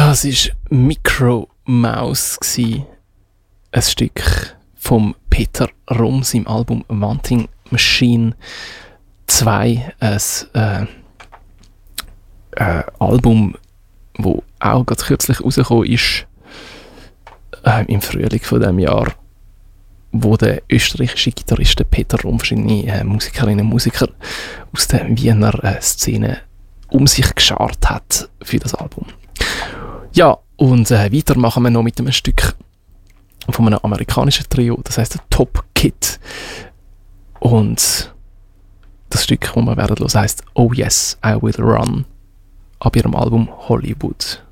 Das war Micro Mouse, ein Stück von Peter Rum, seinem Album Wanting Machine 2. Ein Album, das auch gerade kürzlich rausgekommen ist, im Frühling von diesem Jahr, wo der österreichische Gitarrist Peter Rum verschiedene Musikerinnen und Musiker aus der Wiener Szene um sich geschart hat für das Album. Ja, und weiter machen wir noch mit einem Stück von einem amerikanischen Trio, das heisst Top Kid. Und das Stück, das wir werden hören, heisst Oh Yes, I Will Run, ab ihrem Album Hollywood.